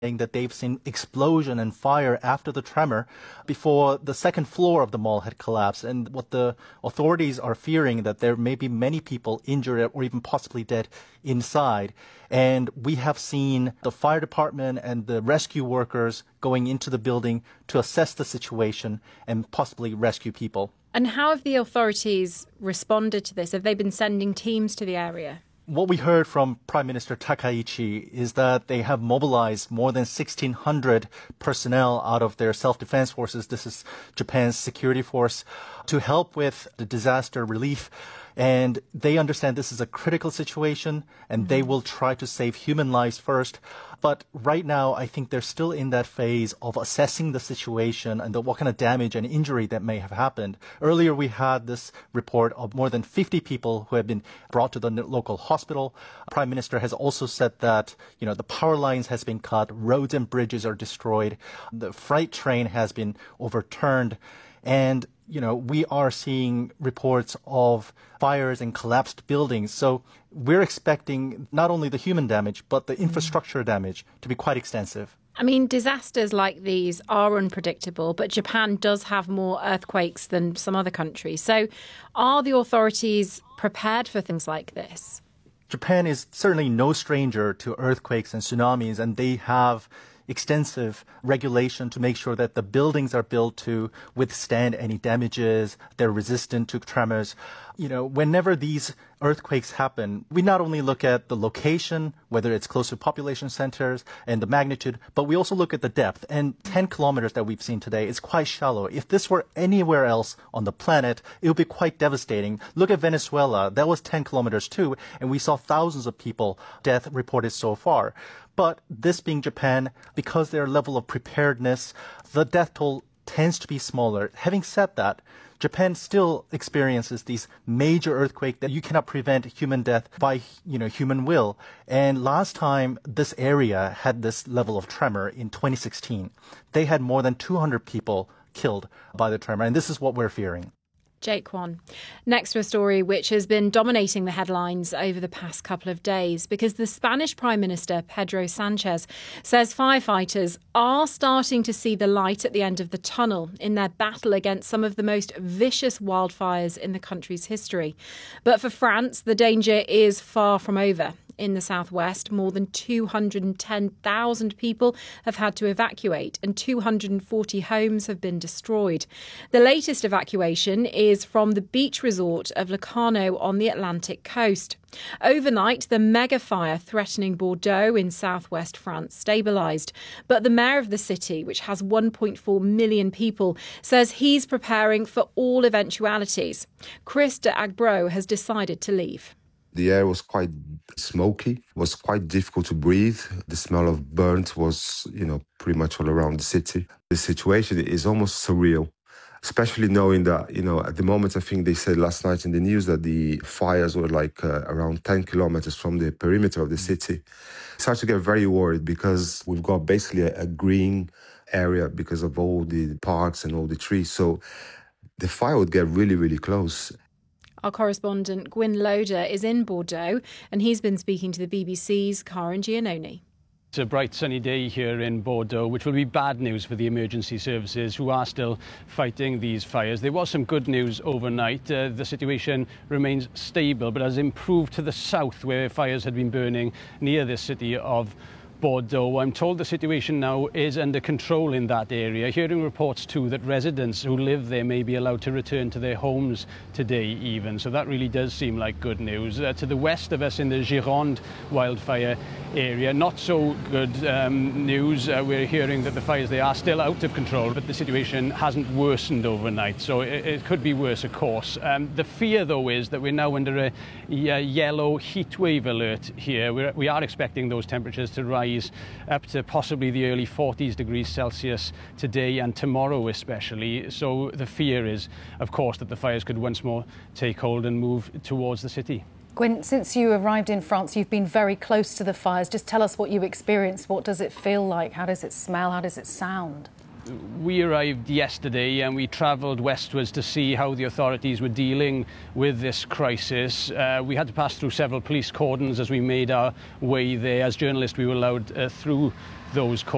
that they've seen explosion and fire after the tremor before the second floor of the mall had collapsed. And what the authorities are fearing that there may be many people injured or even possibly dead inside. And we have seen the fire department and the rescue workers going into the building to assess the situation and possibly rescue people. And how have the authorities responded to this? Have they been sending teams to the area? What we heard from Prime Minister Takaichi is that they have mobilized more than 1,600 personnel out of their self-defense forces. This is Japan's security force to help with the disaster relief. And they understand this is a critical situation and they will try to save human lives first. But right now, I think they're still in that phase of assessing the situation and what kind of damage and injury that may have happened. Earlier, we had this report of more than 50 people who have been brought to the local hospital. Prime Minister has also said that, the power lines has been cut, roads and bridges are destroyed, the freight train has been overturned. And, we are seeing reports of fires and collapsed buildings. So we're expecting not only the human damage, but the infrastructure damage to be quite extensive. I mean, disasters like these are unpredictable, but Japan does have more earthquakes than some other countries. So are the authorities prepared for things like this? Japan is certainly no stranger to earthquakes and tsunamis, and they have extensive regulation to make sure that the buildings are built to withstand any damages, they're resistant to tremors. Whenever these earthquakes happen, we not only look at the location, whether it's close to population centers and the magnitude, but we also look at the depth. And 10 kilometers that we've seen today is quite shallow. If this were anywhere else on the planet, it would be quite devastating. Look at Venezuela. That was 10 kilometers too, and we saw thousands of people death reported so far. But this being Japan, because their level of preparedness, the death toll tends to be smaller. Having said that, Japan still experiences these major earthquakes that you cannot prevent human death by, human will. And last time this area had this level of tremor in 2016, they had more than 200 people killed by the tremor. And this is what we're fearing. Jake Kwon. Next to a story which has been dominating the headlines over the past couple of days because the Spanish Prime Minister, Pedro Sanchez, says firefighters are starting to see the light at the end of the tunnel in their battle against some of the most vicious wildfires in the country's history. But for France, the danger is far from over. In the southwest, more than 210,000 people have had to evacuate and 240 homes have been destroyed. The latest evacuation is from the beach resort of Locarno on the Atlantic coast. Overnight, the mega fire threatening Bordeaux in southwest France stabilised. But the mayor of the city, which has 1.4 million people, says he's preparing for all eventualities. Chris de Agbro has decided to leave. The air was quite smoky, was quite difficult to breathe. The smell of burnt was, pretty much all around the city. The situation is almost surreal, especially knowing that, at the moment, I think they said last night in the news that the fires were around 10 kilometers from the perimeter of the city. I start to get very worried because we've got basically a green area because of all the parks and all the trees. So the fire would get really, really close. Our correspondent Gwyn Loader is in Bordeaux and he's been speaking to the BBC's Karen Giannoni. It's a bright sunny day here in Bordeaux, which will be bad news for the emergency services who are still fighting these fires. There was some good news overnight. The situation remains stable, but has improved to the south where fires had been burning near the city of Bordeaux. I'm told the situation now is under control in that area. Hearing reports too that residents who live there may be allowed to return to their homes today even. So that really does seem like good news. To the west of us in the Gironde wildfire area, not so good news. We're hearing that the fires there are still out of control, but the situation hasn't worsened overnight. So it could be worse, of course. The fear, though, is that we're now under a yellow heatwave alert here. We are expecting those temperatures to rise up to possibly the early 40s degrees Celsius today and tomorrow especially. So the fear is, of course, that the fires could once more take hold and move towards the city. Gwyn, since you arrived in France, you've been very close to the fires. Just tell us what you experienced. What does it feel like? How does it smell? How does it sound? We arrived yesterday and we travelled westwards to see how the authorities were dealing with this crisis. We had to pass through several police cordons as we made our way there. As journalists, we were allowed through those cordons.